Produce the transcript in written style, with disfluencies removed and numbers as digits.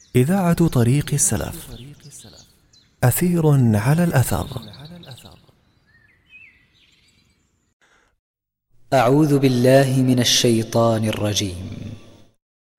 إذاعة طريق السلف. أثير على الأثر. أعوذ بالله من الشيطان الرجيم.